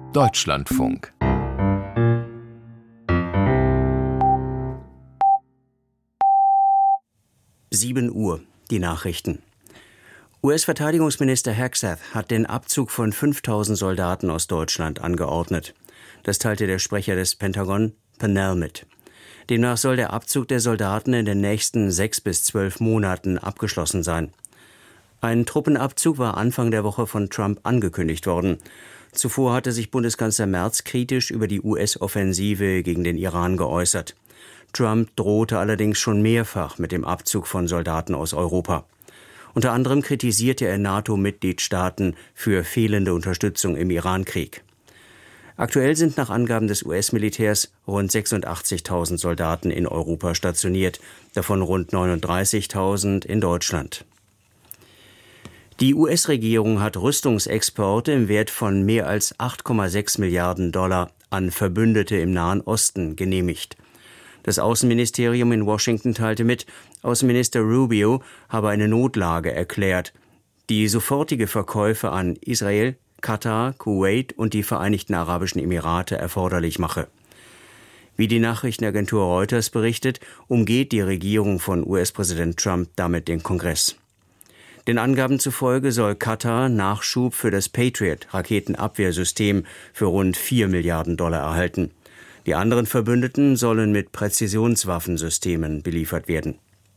Deutschlandfunk. Uhr, die Nachrichten. US-Verteidigungsminister Hegseth hat den Abzug von 5.000 Soldaten aus Deutschland angeordnet. Das teilte der Sprecher des Pentagon, Pennell, mit. Demnach soll der Abzug der Soldaten in den nächsten 6 bis 12 Monaten abgeschlossen sein. Ein Truppenabzug war Anfang der Woche von Trump angekündigt worden. Zuvor hatte sich Bundeskanzler Merz kritisch über die US-Offensive gegen den Iran geäußert. Trump drohte allerdings schon mehrfach mit dem Abzug von Soldaten aus Europa. Unter anderem kritisierte er NATO-Mitgliedstaaten für fehlende Unterstützung im Iran-Krieg. Aktuell sind nach Angaben des US-Militärs rund 86.000 Soldaten in Europa stationiert, davon rund 39.000 in Deutschland. Die US-Regierung hat Rüstungsexporte im Wert von mehr als 8,6 Milliarden Dollar an Verbündete im Nahen Osten genehmigt. Das Außenministerium in Washington teilte mit, Außenminister Rubio habe eine Notlage erklärt, die sofortige Verkäufe an Israel, Katar, Kuwait und die Vereinigten Arabischen Emirate erforderlich mache. Wie die Nachrichtenagentur Reuters berichtet, umgeht die Regierung von US-Präsident Trump damit den Kongress. Den Angaben zufolge soll Katar Nachschub für das Patriot-Raketenabwehrsystem für rund 4 Milliarden Dollar erhalten. Die anderen Verbündeten sollen mit Präzisionswaffensystemen beliefert werden.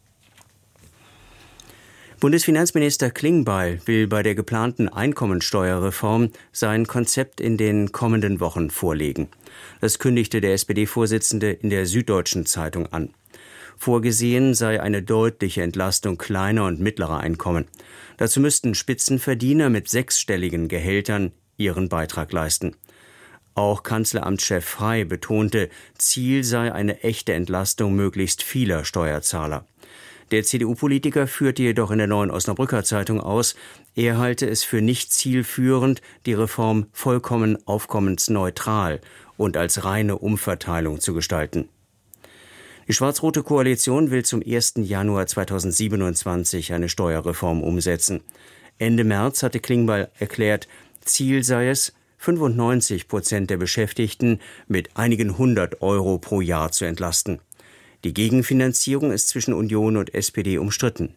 Bundesfinanzminister Klingbeil will bei der geplanten Einkommensteuerreform sein Konzept in den kommenden Wochen vorlegen. Das kündigte der SPD-Vorsitzende in der Süddeutschen Zeitung an. Vorgesehen sei eine deutliche Entlastung kleiner und mittlerer Einkommen. Dazu müssten Spitzenverdiener mit 6-stelligen Gehältern ihren Beitrag leisten. Auch Kanzleramtschef Frey betonte, Ziel sei eine echte Entlastung möglichst vieler Steuerzahler. Der CDU-Politiker führte jedoch in der Neuen Osnabrücker Zeitung aus, er halte es für nicht zielführend, die Reform vollkommen aufkommensneutral und als reine Umverteilung zu gestalten. Die schwarz-rote Koalition will zum 1. Januar 2027 eine Steuerreform umsetzen. Ende März hatte Klingbeil erklärt, Ziel sei es, 95% der Beschäftigten mit einigen 100 Euro pro Jahr zu entlasten. Die Gegenfinanzierung ist zwischen Union und SPD umstritten.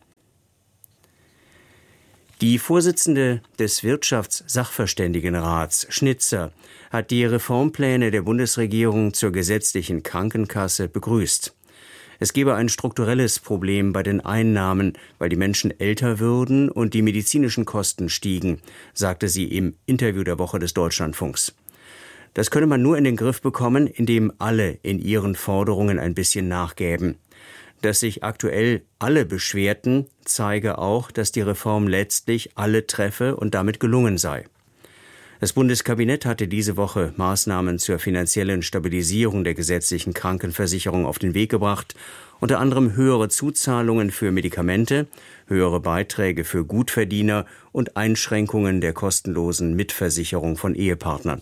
Die Vorsitzende des Wirtschaftssachverständigenrats, Schnitzer, hat die Reformpläne der Bundesregierung zur gesetzlichen Krankenkasse begrüßt. Es gebe ein strukturelles Problem bei den Einnahmen, weil die Menschen älter würden und die medizinischen Kosten stiegen, sagte sie im Interview der Woche des Deutschlandfunks. Das könne man nur in den Griff bekommen, indem alle in ihren Forderungen ein bisschen nachgäben. Dass sich aktuell alle beschwerten, zeige auch, dass die Reform letztlich alle treffe und damit gelungen sei. Das Bundeskabinett hatte diese Woche Maßnahmen zur finanziellen Stabilisierung der gesetzlichen Krankenversicherung auf den Weg gebracht, unter anderem höhere Zuzahlungen für Medikamente, höhere Beiträge für Gutverdiener und Einschränkungen der kostenlosen Mitversicherung von Ehepartnern.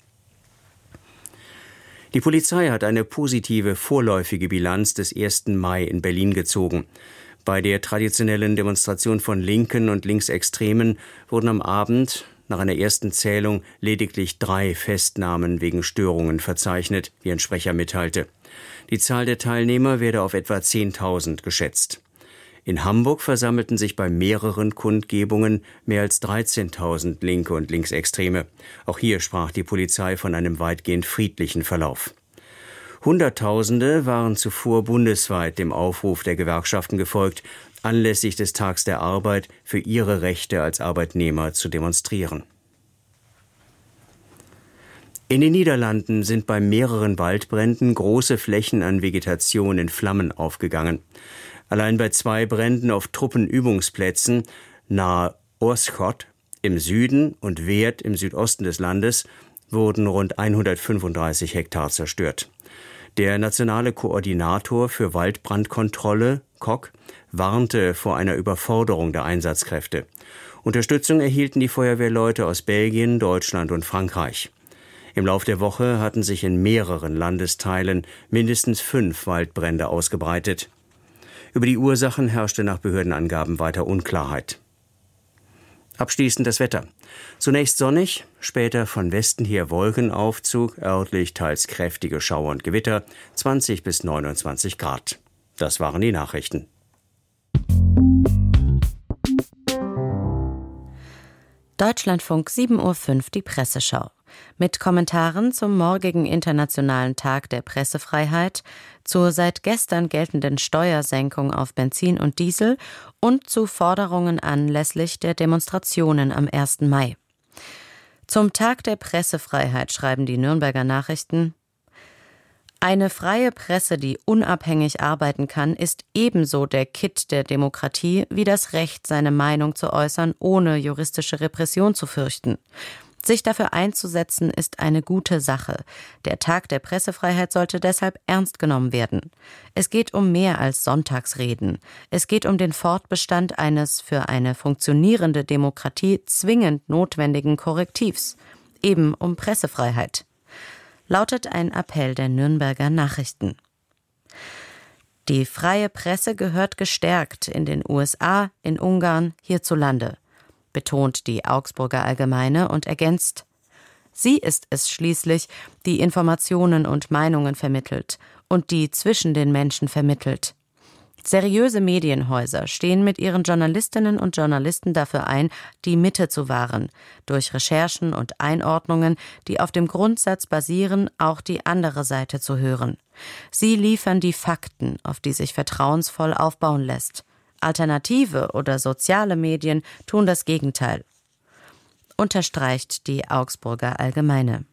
Die Polizei hat eine positive vorläufige Bilanz des 1. Mai in Berlin gezogen. Bei der traditionellen Demonstration von Linken und Linksextremen wurden am Abend nach einer ersten Zählung lediglich 3 Festnahmen wegen Störungen verzeichnet, wie ein Sprecher mitteilte. Die Zahl der Teilnehmer werde auf etwa 10.000 geschätzt. In Hamburg versammelten sich bei mehreren Kundgebungen mehr als 13.000 Linke und Linksextreme. Auch hier sprach die Polizei von einem weitgehend friedlichen Verlauf. Hunderttausende waren zuvor bundesweit dem Aufruf der Gewerkschaften gefolgt, anlässlich des Tags der Arbeit für ihre Rechte als Arbeitnehmer zu demonstrieren. In den Niederlanden sind bei mehreren Waldbränden große Flächen an Vegetation in Flammen aufgegangen. Allein bei 2 Bränden auf Truppenübungsplätzen nahe Oorschot im Süden und Weert im Südosten des Landes wurden rund 135 Hektar zerstört. Der nationale Koordinator für Waldbrandkontrolle, Kok, warnte vor einer Überforderung der Einsatzkräfte. Unterstützung erhielten die Feuerwehrleute aus Belgien, Deutschland und Frankreich. Im Lauf der Woche hatten sich in mehreren Landesteilen mindestens 5 Waldbrände ausgebreitet. Über die Ursachen herrschte nach Behördenangaben weiter Unklarheit. Abschließend das Wetter. Zunächst sonnig, später von Westen her Wolkenaufzug, örtlich teils kräftige Schauer und Gewitter, 20 bis 29 Grad. Das waren die Nachrichten. Deutschlandfunk 7.05 Uhr, die Presseschau. Mit Kommentaren zum morgigen Internationalen Tag der Pressefreiheit, zur seit gestern geltenden Steuersenkung auf Benzin und Diesel und zu Forderungen anlässlich der Demonstrationen am 1. Mai. Zum Tag der Pressefreiheit schreiben die Nürnberger Nachrichten: Eine freie Presse, die unabhängig arbeiten kann, ist ebenso der Kitt der Demokratie wie das Recht, seine Meinung zu äußern, ohne juristische Repression zu fürchten. Sich dafür einzusetzen, ist eine gute Sache. Der Tag der Pressefreiheit sollte deshalb ernst genommen werden. Es geht um mehr als Sonntagsreden. Es geht um den Fortbestand eines für eine funktionierende Demokratie zwingend notwendigen Korrektivs. Eben um Pressefreiheit. Lautet ein Appell der Nürnberger Nachrichten. Die freie Presse gehört gestärkt in den USA, in Ungarn, hierzulande, betont die Augsburger Allgemeine und ergänzt: Sie ist es schließlich, die Informationen und Meinungen vermittelt und die zwischen den Menschen vermittelt. Seriöse Medienhäuser stehen mit ihren Journalistinnen und Journalisten dafür ein, die Mitte zu wahren, durch Recherchen und Einordnungen, die auf dem Grundsatz basieren, auch die andere Seite zu hören. Sie liefern die Fakten, auf die sich vertrauensvoll aufbauen lässt. Alternative oder soziale Medien tun das Gegenteil, unterstreicht die Augsburger Allgemeine.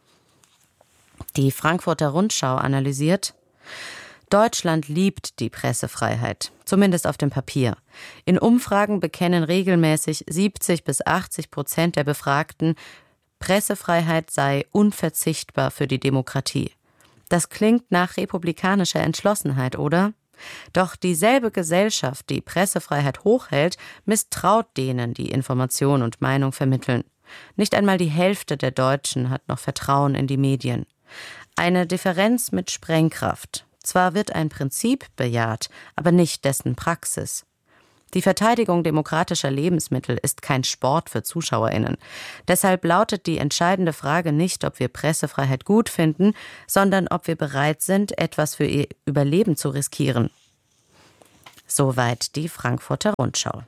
Die Frankfurter Rundschau analysiert: Deutschland liebt die Pressefreiheit, zumindest auf dem Papier. In Umfragen bekennen regelmäßig 70-80% der Befragten, Pressefreiheit sei unverzichtbar für die Demokratie. Das klingt nach republikanischer Entschlossenheit, oder? Doch dieselbe Gesellschaft, die Pressefreiheit hochhält, misstraut denen, die Information und Meinung vermitteln. Nicht einmal die Hälfte der Deutschen hat noch Vertrauen in die Medien. Eine Differenz mit Sprengkraft. Zwar wird ein Prinzip bejaht, aber nicht dessen Praxis. Die Verteidigung demokratischer Lebensmittel ist kein Sport für ZuschauerInnen. Deshalb lautet die entscheidende Frage nicht, ob wir Pressefreiheit gut finden, sondern ob wir bereit sind, etwas für ihr Überleben zu riskieren. Soweit die Frankfurter Rundschau.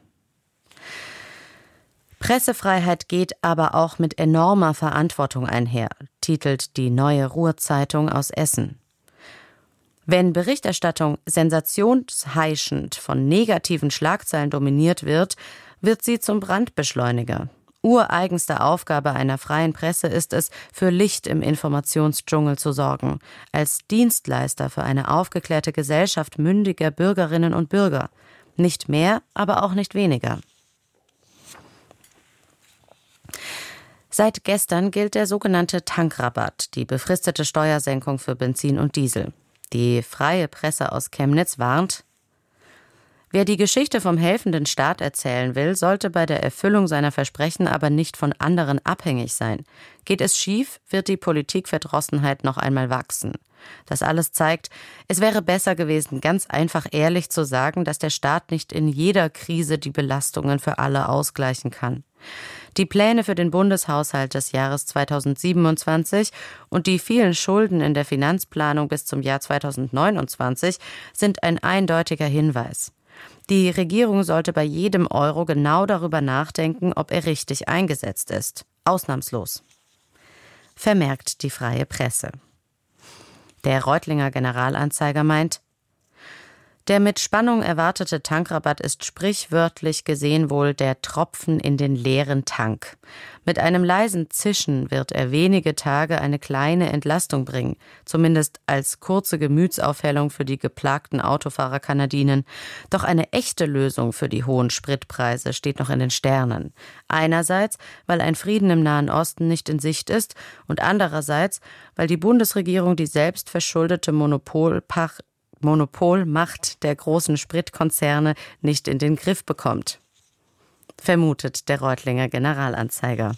Pressefreiheit geht aber auch mit enormer Verantwortung einher, titelt die Neue Ruhr-Zeitung aus Essen. Wenn Berichterstattung sensationsheischend von negativen Schlagzeilen dominiert wird, wird sie zum Brandbeschleuniger. Ureigenste Aufgabe einer freien Presse ist es, für Licht im Informationsdschungel zu sorgen, als Dienstleister für eine aufgeklärte Gesellschaft mündiger Bürgerinnen und Bürger. Nicht mehr, aber auch nicht weniger. Seit gestern gilt der sogenannte Tankrabatt, die befristete Steuersenkung für Benzin und Diesel. Die freie Presse aus Chemnitz warnt: Wer die Geschichte vom helfenden Staat erzählen will, sollte bei der Erfüllung seiner Versprechen aber nicht von anderen abhängig sein. Geht es schief, wird die Politikverdrossenheit noch einmal wachsen. Das alles zeigt, es wäre besser gewesen, ganz einfach ehrlich zu sagen, dass der Staat nicht in jeder Krise die Belastungen für alle ausgleichen kann. Die Pläne für den Bundeshaushalt des Jahres 2027 und die vielen Schulden in der Finanzplanung bis zum Jahr 2029 sind ein eindeutiger Hinweis. Die Regierung sollte bei jedem Euro genau darüber nachdenken, ob er richtig eingesetzt ist. Ausnahmslos. Vermerkt die freie Presse. Der Reutlinger Generalanzeiger meint: Der mit Spannung erwartete Tankrabatt ist sprichwörtlich gesehen wohl der Tropfen in den leeren Tank. Mit einem leisen Zischen wird er wenige Tage eine kleine Entlastung bringen, zumindest als kurze Gemütsaufhellung für die geplagten Autofahrer-Kanadinen. Doch eine echte Lösung für die hohen Spritpreise steht noch in den Sternen. Einerseits, weil ein Frieden im Nahen Osten nicht in Sicht ist, und andererseits, weil die Bundesregierung die selbstverschuldete Monopolmacht der großen Spritkonzerne nicht in den Griff bekommt. Vermutet der Reutlinger Generalanzeiger.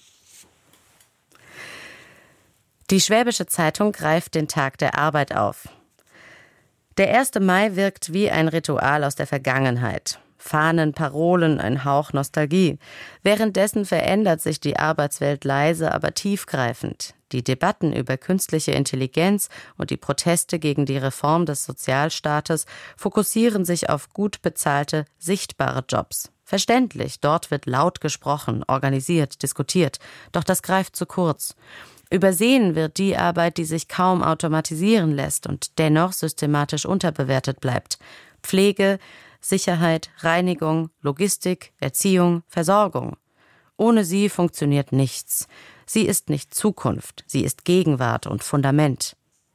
Die Schwäbische Zeitung greift den Tag der Arbeit auf. Der 1. Mai wirkt wie ein Ritual aus der Vergangenheit. Fahnen, Parolen, ein Hauch Nostalgie. Währenddessen verändert sich die Arbeitswelt leise, aber tiefgreifend. Die Debatten über künstliche Intelligenz und die Proteste gegen die Reform des Sozialstaates fokussieren sich auf gut bezahlte, sichtbare Jobs. Verständlich, dort wird laut gesprochen, organisiert, diskutiert. Doch das greift zu kurz. Übersehen wird die Arbeit, die sich kaum automatisieren lässt und dennoch systematisch unterbewertet bleibt. Pflege, Sicherheit, Reinigung, Logistik, Erziehung, Versorgung. Ohne sie funktioniert nichts. Sie ist nicht Zukunft, sie ist Gegenwart und Fundament.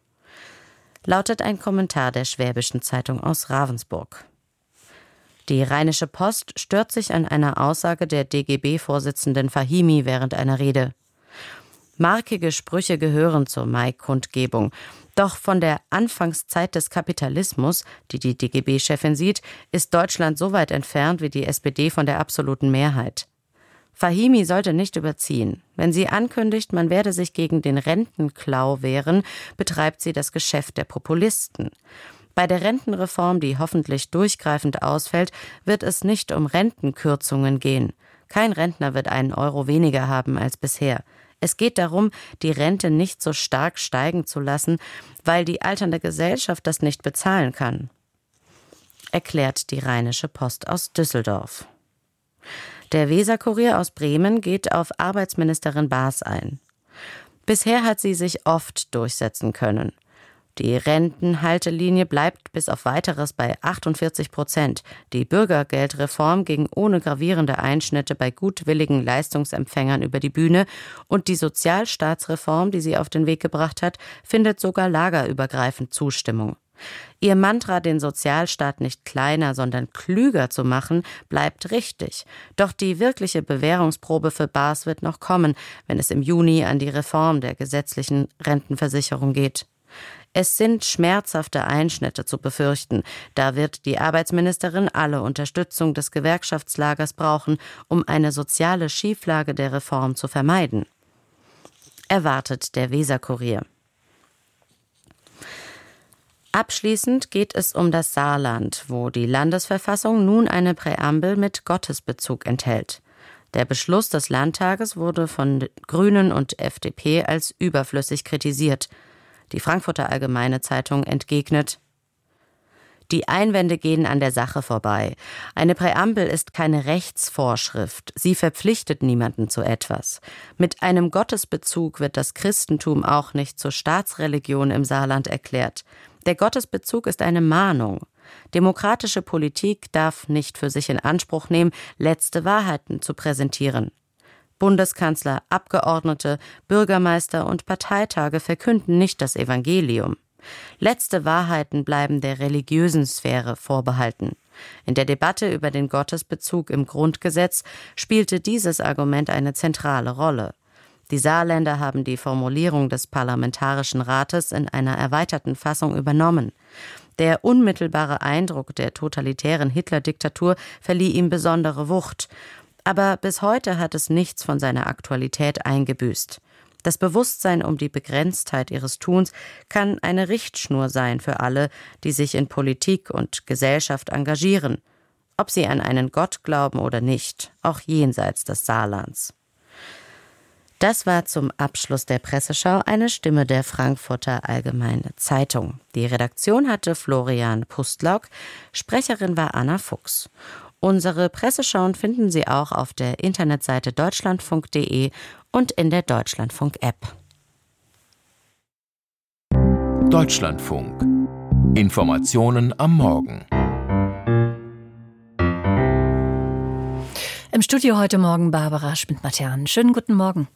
Lautet ein Kommentar der Schwäbischen Zeitung aus Ravensburg. Die Rheinische Post stört sich an einer Aussage der DGB-Vorsitzenden Fahimi während einer Rede. Markige Sprüche gehören zur Mai-Kundgebung. Doch von der Anfangszeit des Kapitalismus, die die DGB-Chefin sieht, ist Deutschland so weit entfernt wie die SPD von der absoluten Mehrheit. Fahimi sollte nicht überziehen. Wenn sie ankündigt, man werde sich gegen den Rentenklau wehren, betreibt sie das Geschäft der Populisten. Bei der Rentenreform, die hoffentlich durchgreifend ausfällt, wird es nicht um Rentenkürzungen gehen. Kein Rentner wird einen Euro weniger haben als bisher. Es geht darum, die Rente nicht so stark steigen zu lassen, weil die alternde Gesellschaft das nicht bezahlen kann, erklärt die Rheinische Post aus Düsseldorf. Der Weser-Kurier aus Bremen geht auf Arbeitsministerin Baas ein. Bisher hat sie sich oft durchsetzen können. Die Rentenhaltelinie bleibt bis auf Weiteres bei 48%. Die Bürgergeldreform ging ohne gravierende Einschnitte bei gutwilligen Leistungsempfängern über die Bühne und die Sozialstaatsreform, die sie auf den Weg gebracht hat, findet sogar lagerübergreifend Zustimmung. Ihr Mantra, den Sozialstaat nicht kleiner, sondern klüger zu machen, bleibt richtig. Doch die wirkliche Bewährungsprobe für Baas wird noch kommen, wenn es im Juni an die Reform der gesetzlichen Rentenversicherung geht. Es sind schmerzhafte Einschnitte zu befürchten. Da wird die Arbeitsministerin alle Unterstützung des Gewerkschaftslagers brauchen, um eine soziale Schieflage der Reform zu vermeiden, erwartet der Weser-Kurier. Abschließend geht es um das Saarland, wo die Landesverfassung nun eine Präambel mit Gottesbezug enthält. Der Beschluss des Landtages wurde von Grünen und FDP als überflüssig kritisiert. Die Frankfurter Allgemeine Zeitung entgegnet: Die Einwände gehen an der Sache vorbei. Eine Präambel ist keine Rechtsvorschrift. Sie verpflichtet niemanden zu etwas. Mit einem Gottesbezug wird das Christentum auch nicht zur Staatsreligion im Saarland erklärt. Der Gottesbezug ist eine Mahnung. Demokratische Politik darf nicht für sich in Anspruch nehmen, letzte Wahrheiten zu präsentieren. Bundeskanzler, Abgeordnete, Bürgermeister und Parteitage verkünden nicht das Evangelium. Letzte Wahrheiten bleiben der religiösen Sphäre vorbehalten. In der Debatte über den Gottesbezug im Grundgesetz spielte dieses Argument eine zentrale Rolle. Die Saarländer haben die Formulierung des Parlamentarischen Rates in einer erweiterten Fassung übernommen. Der unmittelbare Eindruck der totalitären Hitler-Diktatur verlieh ihm besondere Wucht. Aber bis heute hat es nichts von seiner Aktualität eingebüßt. Das Bewusstsein um die Begrenztheit ihres Tuns kann eine Richtschnur sein für alle, die sich in Politik und Gesellschaft engagieren, ob sie an einen Gott glauben oder nicht, auch jenseits des Saarlands. Das war zum Abschluss der Presseschau eine Stimme der Frankfurter Allgemeine Zeitung. Die Redaktion hatte Florian Pustlauk, Sprecherin war Anna Fuchs. Unsere Presseschauen finden Sie auch auf der Internetseite deutschlandfunk.de und in der Deutschlandfunk-App. Deutschlandfunk. Informationen am Morgen. Im Studio heute Morgen Barbara Schmidt-Matern. Schönen guten Morgen.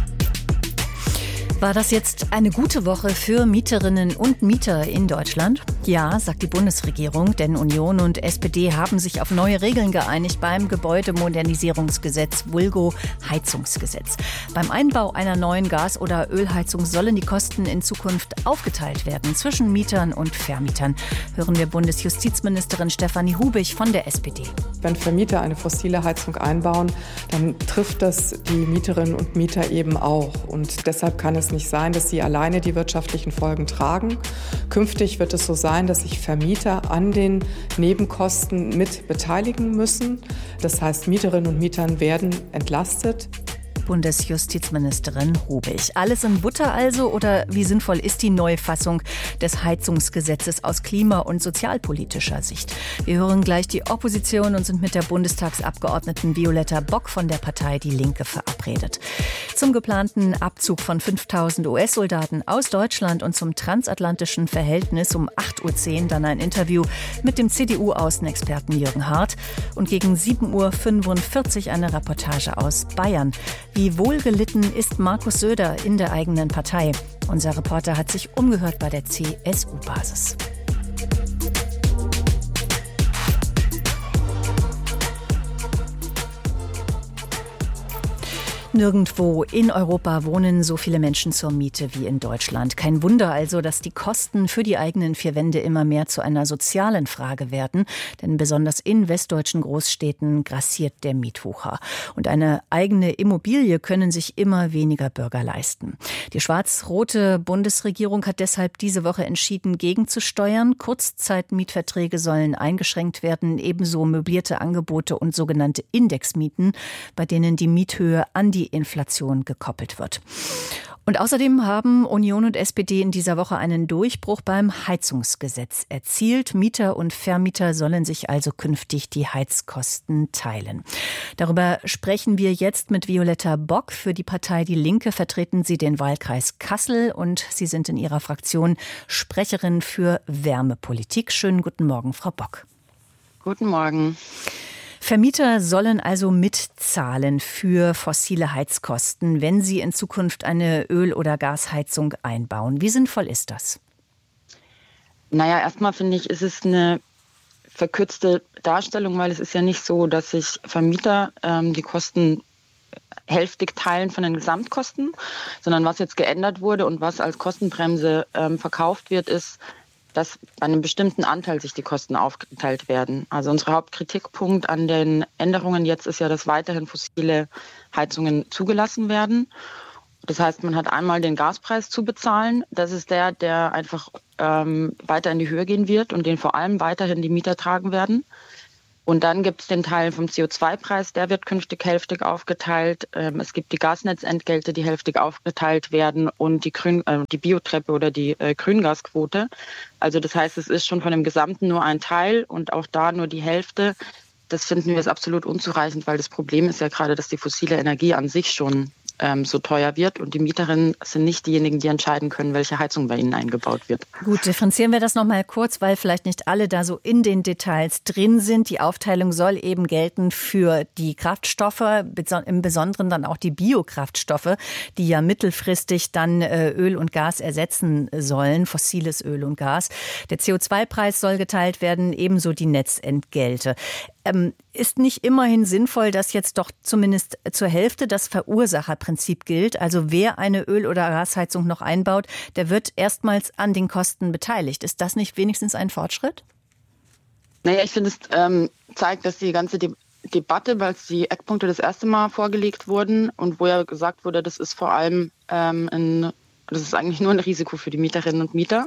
War das jetzt eine gute Woche für Mieterinnen und Mieter in Deutschland? Ja, sagt die Bundesregierung, denn Union und SPD haben sich auf neue Regeln geeinigt beim Gebäudemodernisierungsgesetz, vulgo Heizungsgesetz. Beim Einbau einer neuen Gas- oder Ölheizung sollen die Kosten in Zukunft aufgeteilt werden zwischen Mietern und Vermietern. Hören wir Bundesjustizministerin Stefanie Hubich von der SPD. Wenn Vermieter eine fossile Heizung einbauen, dann trifft das die Mieterinnen und Mieter eben auch. Und deshalb kann es nicht sein, dass sie alleine die wirtschaftlichen Folgen tragen. Künftig wird es so sein, dass sich Vermieter an den Nebenkosten mit beteiligen müssen. Das heißt, Mieterinnen und Mieter werden entlastet. Bundesjustizministerin Hubich. Alles in Butter also, oder wie sinnvoll ist die Neufassung des Heizungsgesetzes aus klima- und sozialpolitischer Sicht? Wir hören gleich die Opposition und sind mit der Bundestagsabgeordneten Violetta Bock von der Partei Die Linke verabredet. Zum geplanten Abzug von 5.000 US-Soldaten aus Deutschland und zum transatlantischen Verhältnis um 8.10 Uhr dann ein Interview mit dem CDU-Außenexperten Jürgen Hart und gegen 7.45 Uhr eine Reportage aus Bayern. Wie wohlgelitten ist Markus Söder in der eigenen Partei? Unser Reporter hat sich umgehört bei der CSU-Basis. Nirgendwo in Europa wohnen so viele Menschen zur Miete wie in Deutschland. Kein Wunder also, dass die Kosten für die eigenen vier Wände immer mehr zu einer sozialen Frage werden. Denn besonders in westdeutschen Großstädten grassiert der Mietwucher. Und eine eigene Immobilie können sich immer weniger Bürger leisten. Die schwarz-rote Bundesregierung hat deshalb diese Woche entschieden, gegenzusteuern. Kurzzeitmietverträge sollen eingeschränkt werden, ebenso möblierte Angebote und sogenannte Indexmieten, bei denen die Miethöhe an die Inflation gekoppelt wird. Und außerdem haben Union und SPD in dieser Woche einen Durchbruch beim Heizungsgesetz erzielt. Mieter und Vermieter sollen sich also künftig die Heizkosten teilen. Darüber sprechen wir jetzt mit Violetta Bock. Für die Partei Die Linke vertreten Sie den Wahlkreis Kassel und Sie sind in Ihrer Fraktion Sprecherin für Wärmepolitik. Schönen guten Morgen, Frau Bock. Guten Morgen. Vermieter sollen also mitzahlen für fossile Heizkosten, wenn sie in Zukunft eine Öl- oder Gasheizung einbauen. Wie sinnvoll ist das? Naja, erstmal finde ich, ist es eine verkürzte Darstellung, weil es ist ja nicht so, dass sich Vermieter die Kosten hälftig teilen von den Gesamtkosten, sondern was jetzt geändert wurde und was als Kostenbremse verkauft wird, ist, dass bei einem bestimmten Anteil sich die Kosten aufgeteilt werden. Also unser Hauptkritikpunkt an den Änderungen jetzt ist ja, dass weiterhin fossile Heizungen zugelassen werden. Das heißt, man hat einmal den Gaspreis zu bezahlen. Das ist der einfach weiter in die Höhe gehen wird und den vor allem weiterhin die Mieter tragen werden. Und dann gibt es den Teil vom CO2-Preis, der wird künftig hälftig aufgeteilt. Es gibt die Gasnetzentgelte, die hälftig aufgeteilt werden und die Biotreppe oder die Grüngasquote. Also das heißt, es ist schon von dem Gesamten nur ein Teil und auch da nur die Hälfte. Das finden wir ist absolut unzureichend, weil das Problem ist ja gerade, dass die fossile Energie an sich schon so teuer wird und die Mieterinnen sind nicht diejenigen, die entscheiden können, welche Heizung bei ihnen eingebaut wird. Gut, differenzieren wir das noch mal kurz, weil vielleicht nicht alle da so in den Details drin sind. Die Aufteilung soll eben gelten für die Kraftstoffe, im Besonderen dann auch die Biokraftstoffe, die ja mittelfristig dann Öl und Gas ersetzen sollen, fossiles Öl und Gas. Der CO2-Preis soll geteilt werden, ebenso die Netzentgelte. Ist nicht immerhin sinnvoll, dass jetzt doch zumindest zur Hälfte das Verursacherprinzip gilt? Also wer eine Öl- oder Gasheizung noch einbaut, der wird erstmals an den Kosten beteiligt. Ist das nicht wenigstens ein Fortschritt? Naja, ich finde, es zeigt, dass die ganze Debatte, weil die Eckpunkte das erste Mal vorgelegt wurden und wo ja gesagt wurde, das ist vor allem das ist eigentlich nur ein Risiko für die Mieterinnen und Mieter,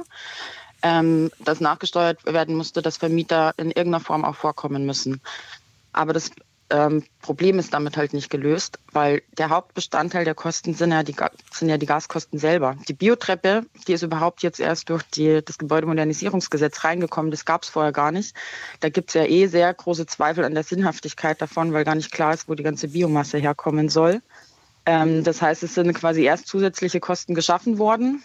dass nachgesteuert werden musste, dass Vermieter in irgendeiner Form auch vorkommen müssen. Aber das Problem ist damit halt nicht gelöst, weil der Hauptbestandteil der Kosten sind ja die Gaskosten selber. Die Biotreppe, die ist überhaupt jetzt erst durch das Gebäudemodernisierungsgesetz reingekommen, das gab es vorher gar nicht. Da gibt es ja sehr große Zweifel an der Sinnhaftigkeit davon, weil gar nicht klar ist, wo die ganze Biomasse herkommen soll. Das heißt, es sind quasi erst zusätzliche Kosten geschaffen worden.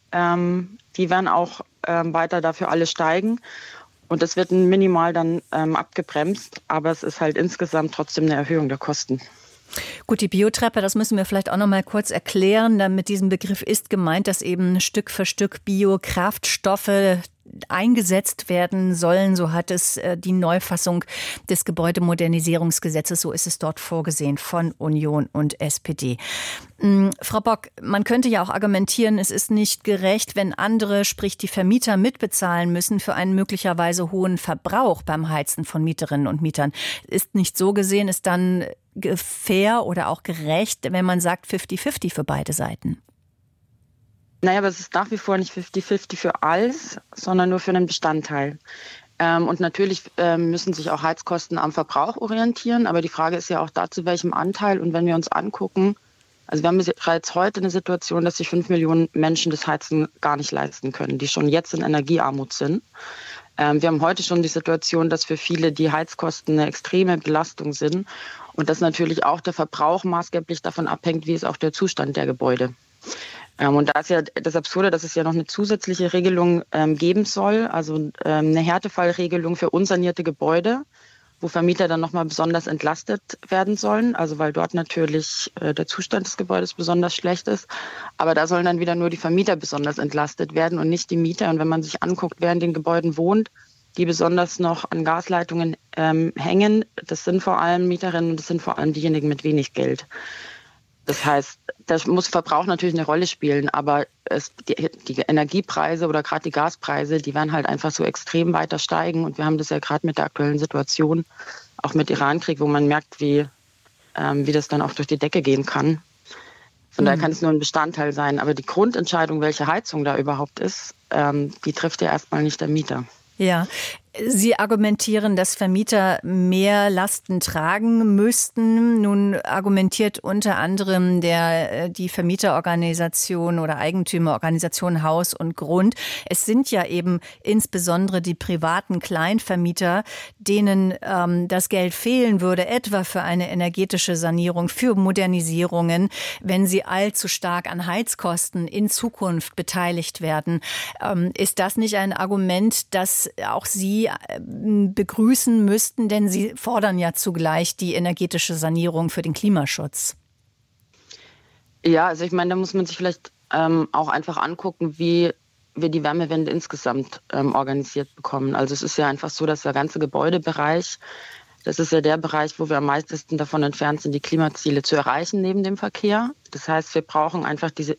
Die werden auch weiter dafür alle steigen. Und das wird minimal dann abgebremst, aber es ist halt insgesamt trotzdem eine Erhöhung der Kosten. Gut, die Biotreppe, das müssen wir vielleicht auch noch mal kurz erklären. Mit diesem Begriff ist gemeint, dass eben Stück für Stück Biokraftstoffe eingesetzt werden sollen. So hat es die Neufassung des Gebäudemodernisierungsgesetzes, so ist es dort vorgesehen von Union und SPD. Frau Bock, man könnte ja auch argumentieren, es ist nicht gerecht, wenn andere, sprich die Vermieter, mitbezahlen müssen für einen möglicherweise hohen Verbrauch beim Heizen von Mieterinnen und Mietern. Ist nicht so gesehen, ist dann fair oder auch gerecht, wenn man sagt 50-50 für beide Seiten? Naja, aber es ist nach wie vor nicht 50-50 für alles, sondern nur für einen Bestandteil. Und natürlich müssen sich auch Heizkosten am Verbrauch orientieren, aber die Frage ist ja auch da, zu welchem Anteil. Und wenn wir uns angucken, also wir haben bereits heute eine Situation, dass sich 5 Millionen Menschen das Heizen gar nicht leisten können, die schon jetzt in Energiearmut sind. Wir haben heute schon die Situation, dass für viele die Heizkosten eine extreme Belastung sind und dass natürlich auch der Verbrauch maßgeblich davon abhängt, wie ist auch der Zustand der Gebäude. Und da ist ja das Absurde, dass es ja noch eine zusätzliche Regelung geben soll, also eine Härtefallregelung für unsanierte Gebäude, wo Vermieter dann nochmal besonders entlastet werden sollen, also weil dort natürlich der Zustand des Gebäudes besonders schlecht ist. Aber da sollen dann wieder nur die Vermieter besonders entlastet werden und nicht die Mieter. Und wenn man sich anguckt, wer in den Gebäuden wohnt, die besonders noch an Gasleitungen hängen, das sind vor allem Mieterinnen und das sind vor allem diejenigen mit wenig Geld. Das heißt, da muss Verbrauch natürlich eine Rolle spielen, aber die Energiepreise oder gerade die Gaspreise, die werden halt einfach so extrem weiter steigen. Und wir haben das ja gerade mit der aktuellen Situation, auch mit Iran-Krieg, wo man merkt, wie das dann auch durch die Decke gehen kann. Von daher kann es nur ein Bestandteil sein. Aber die Grundentscheidung, welche Heizung da überhaupt ist, die trifft ja erstmal nicht der Mieter. Ja, Sie argumentieren, dass Vermieter mehr Lasten tragen müssten. Nun argumentiert unter anderem die Vermieterorganisation oder Eigentümerorganisation Haus und Grund. Es sind ja eben insbesondere die privaten Kleinvermieter, denen das Geld fehlen würde, etwa für eine energetische Sanierung, für Modernisierungen, wenn sie allzu stark an Heizkosten in Zukunft beteiligt werden. Ist das nicht ein Argument, das auch Sie begrüßen müssten, denn Sie fordern ja zugleich die energetische Sanierung für den Klimaschutz? Ja, also ich meine, da muss man sich vielleicht auch einfach angucken, wie wir die Wärmewende insgesamt organisiert bekommen. Also es ist ja einfach so, dass der ganze Gebäudebereich, das ist ja der Bereich, wo wir am meisten davon entfernt sind, die Klimaziele zu erreichen neben dem Verkehr. Das heißt, wir brauchen einfach diese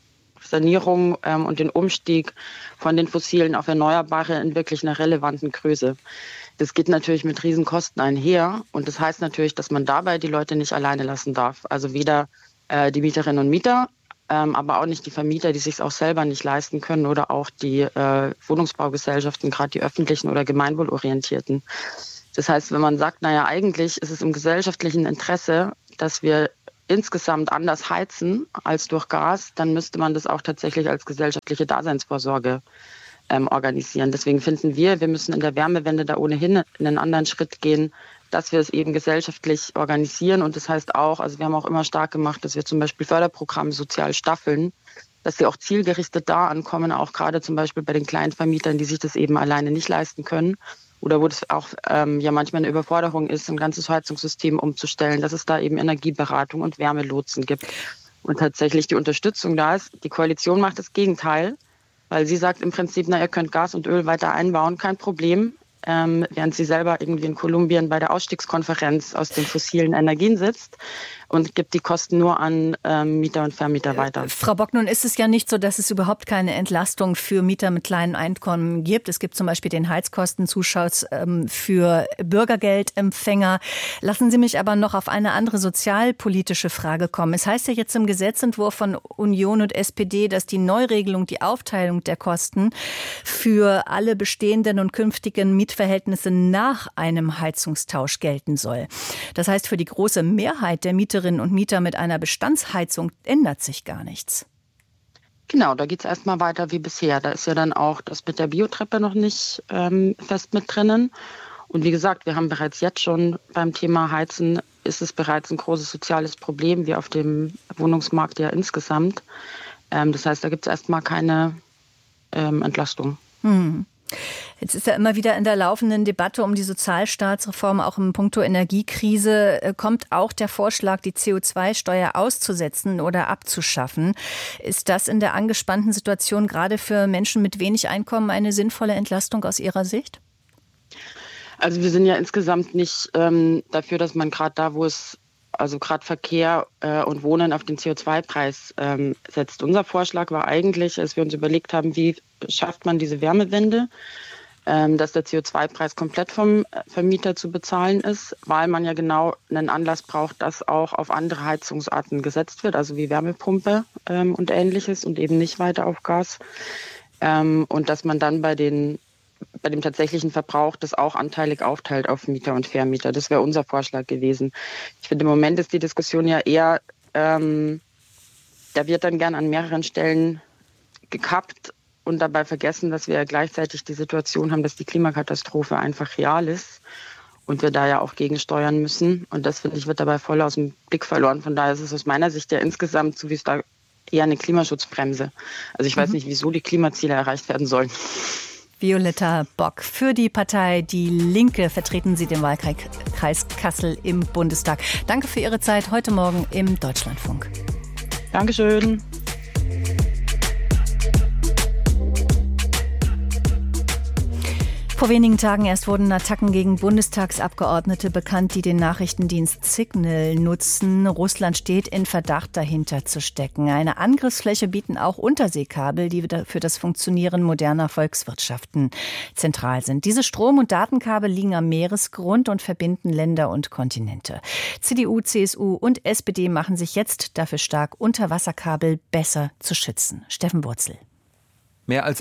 Sanierung und den Umstieg von den Fossilen auf Erneuerbare in wirklich einer relevanten Größe. Das geht natürlich mit Riesenkosten einher und das heißt natürlich, dass man dabei die Leute nicht alleine lassen darf. Also weder die Mieterinnen und Mieter, aber auch nicht die Vermieter, die sich es auch selber nicht leisten können oder auch die Wohnungsbaugesellschaften, gerade die öffentlichen oder gemeinwohlorientierten. Das heißt, wenn man sagt, naja, eigentlich ist es im gesellschaftlichen Interesse, dass wir insgesamt anders heizen als durch Gas, dann müsste man das auch tatsächlich als gesellschaftliche Daseinsvorsorge organisieren. Deswegen finden wir müssen in der Wärmewende da ohnehin einen anderen Schritt gehen, dass wir es eben gesellschaftlich organisieren. Und das heißt auch, also wir haben auch immer stark gemacht, dass wir zum Beispiel Förderprogramme sozial staffeln, dass sie auch zielgerichtet da ankommen, auch gerade zum Beispiel bei den kleinen Vermietern, die sich das eben alleine nicht leisten können. Oder wo das auch ja manchmal eine Überforderung ist, ein ganzes Heizungssystem umzustellen, dass es da eben Energieberatung und Wärmelotsen gibt. Und tatsächlich die Unterstützung da ist. Die Koalition macht das Gegenteil, weil sie sagt im Prinzip, ihr könnt Gas und Öl weiter einbauen, kein Problem. Während sie selber irgendwie in Kolumbien bei der Ausstiegskonferenz aus den fossilen Energien sitzt und gibt die Kosten nur an Mieter und Vermieter weiter. Frau Bock, nun ist es ja nicht so, dass es überhaupt keine Entlastung für Mieter mit kleinen Einkommen gibt. Es gibt zum Beispiel den Heizkostenzuschuss für Bürgergeldempfänger. Lassen Sie mich aber noch auf eine andere sozialpolitische Frage kommen. Es heißt ja jetzt im Gesetzentwurf von Union und SPD, dass die Neuregelung, die Aufteilung der Kosten für alle bestehenden und künftigen Mietverhältnisse nach einem Heizungstausch gelten soll. Das heißt, für die große Mehrheit der Mieterinnen und Mieter mit einer Bestandsheizung ändert sich gar nichts. Genau, da geht es erstmal weiter wie bisher. Da ist ja dann auch das mit der Biotreppe noch nicht fest mit drinnen. Und wie gesagt, wir haben bereits jetzt schon beim Thema Heizen, ist es bereits ein großes soziales Problem, wie auf dem Wohnungsmarkt ja insgesamt. Das heißt, da gibt es erstmal keine Entlastung. Jetzt ist ja immer wieder in der laufenden Debatte um die Sozialstaatsreform, auch im Punkto Energiekrise, kommt auch der Vorschlag, die CO2-Steuer auszusetzen oder abzuschaffen. Ist das in der angespannten Situation gerade für Menschen mit wenig Einkommen eine sinnvolle Entlastung aus Ihrer Sicht? Also wir sind ja insgesamt nicht dafür, dass man gerade da, wo es also gerade Verkehr und Wohnen auf den CO2-Preis setzt. Unser Vorschlag war eigentlich, als wir uns überlegt haben, wie schafft man diese Wärmewende, dass der CO2-Preis komplett vom Vermieter zu bezahlen ist, weil man ja genau einen Anlass braucht, dass auch auf andere Heizungsarten gesetzt wird, also wie Wärmepumpe und Ähnliches und eben nicht weiter auf Gas. Und dass man dann bei dem tatsächlichen Verbrauch das auch anteilig aufteilt auf Mieter und Vermieter. Das wäre unser Vorschlag gewesen. Ich finde, im Moment ist die Diskussion ja eher, da wird dann gern an mehreren Stellen gekappt und dabei vergessen, dass wir ja gleichzeitig die Situation haben, dass die Klimakatastrophe einfach real ist und wir da ja auch gegensteuern müssen. Und das, finde ich, wird dabei voll aus dem Blick verloren. Von daher ist es aus meiner Sicht ja insgesamt, so wie es da, eher eine Klimaschutzbremse. Also ich weiß nicht, wieso die Klimaziele erreicht werden sollen. Violetta Bock. Für die Partei Die Linke vertreten Sie den Wahlkreis Kassel im Bundestag. Danke für Ihre Zeit heute Morgen im Deutschlandfunk. Dankeschön. Vor wenigen Tagen erst wurden Attacken gegen Bundestagsabgeordnete bekannt, die den Nachrichtendienst Signal nutzen. Russland steht in Verdacht, dahinter zu stecken. Eine Angriffsfläche bieten auch Unterseekabel, die für das Funktionieren moderner Volkswirtschaften zentral sind. Diese Strom- und Datenkabel liegen am Meeresgrund und verbinden Länder und Kontinente. CDU, CSU und SPD machen sich jetzt dafür stark, Unterwasserkabel besser zu schützen. Steffen Wurzel. Mehr als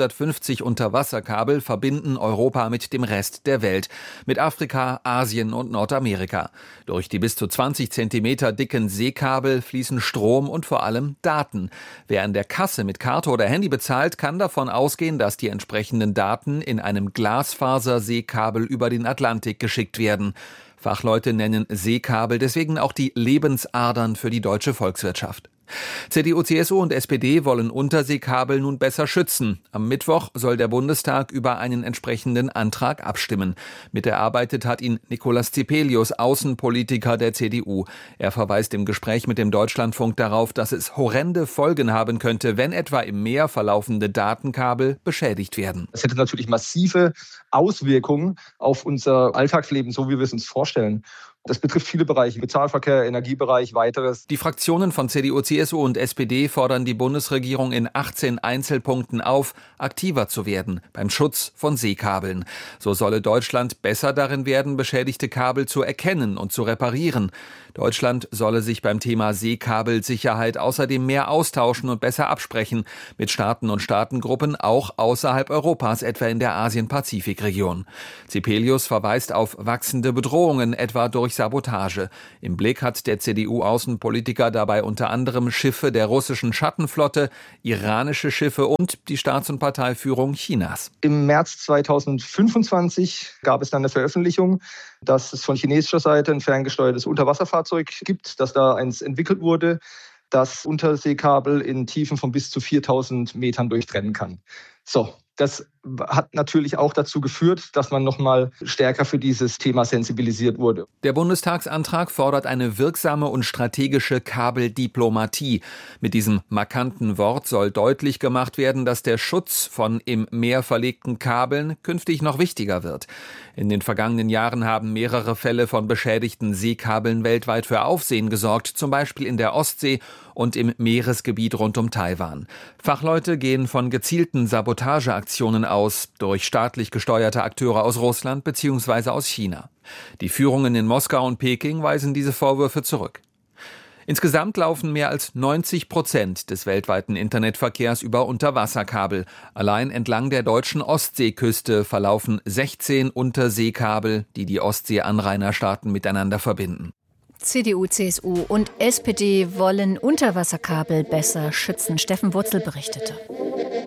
150 Unterwasserkabel verbinden Europa mit dem Rest der Welt, mit Afrika, Asien und Nordamerika. Durch die bis zu 20 Zentimeter dicken Seekabel fließen Strom und vor allem Daten. Wer an der Kasse mit Karte oder Handy bezahlt, kann davon ausgehen, dass die entsprechenden Daten in einem Glasfaser-Seekabel über den Atlantik geschickt werden. Fachleute nennen Seekabel deswegen auch die Lebensadern für die deutsche Volkswirtschaft. CDU, CSU und SPD wollen Unterseekabel nun besser schützen. Am Mittwoch soll der Bundestag über einen entsprechenden Antrag abstimmen. Miterarbeitet hat ihn Nicolas Zipelius, Außenpolitiker der CDU. Er verweist im Gespräch mit dem Deutschlandfunk darauf, dass es horrende Folgen haben könnte, wenn etwa im Meer verlaufende Datenkabel beschädigt werden. Es hätte natürlich massive Auswirkungen auf unser Alltagsleben, so wie wir es uns vorstellen. Das betrifft viele Bereiche, Bezahlverkehr, Energiebereich, weiteres. Die Fraktionen von CDU, CSU und SPD fordern die Bundesregierung in 18 Einzelpunkten auf, aktiver zu werden beim Schutz von Seekabeln. So solle Deutschland besser darin werden, beschädigte Kabel zu erkennen und zu reparieren. Deutschland solle sich beim Thema Seekabelsicherheit außerdem mehr austauschen und besser absprechen mit Staaten und Staatengruppen, auch außerhalb Europas, etwa in der Asien-Pazifik-Region. Zipelius verweist auf wachsende Bedrohungen, etwa durch Sabotage. Im Blick hat der CDU-Außenpolitiker dabei unter anderem Schiffe der russischen Schattenflotte, iranische Schiffe und die Staats- und Parteiführung Chinas. Im März 2025 gab es dann eine Veröffentlichung, dass es von chinesischer Seite ein ferngesteuertes Unterwasserfahrzeug gibt, dass da eins entwickelt wurde, das Unterseekabel in Tiefen von bis zu 4000 Metern durchtrennen kann. So, das hat natürlich auch dazu geführt, dass man noch mal stärker für dieses Thema sensibilisiert wurde. Der Bundestagsantrag fordert eine wirksame und strategische Kabeldiplomatie. Mit diesem markanten Wort soll deutlich gemacht werden, dass der Schutz von im Meer verlegten Kabeln künftig noch wichtiger wird. In den vergangenen Jahren haben mehrere Fälle von beschädigten Seekabeln weltweit für Aufsehen gesorgt, zum Beispiel in der Ostsee und im Meeresgebiet rund um Taiwan. Fachleute gehen von gezielten Sabotageaktionen aus, durch staatlich gesteuerte Akteure aus Russland bzw. aus China. Die Führungen in Moskau und Peking weisen diese Vorwürfe zurück. Insgesamt laufen mehr als 90% des weltweiten Internetverkehrs über Unterwasserkabel. Allein entlang der deutschen Ostseeküste verlaufen 16 Unterseekabel, die die Ostsee-Anrainerstaaten miteinander verbinden. CDU, CSU und SPD wollen Unterwasserkabel besser schützen. Steffen Wurzel berichtete.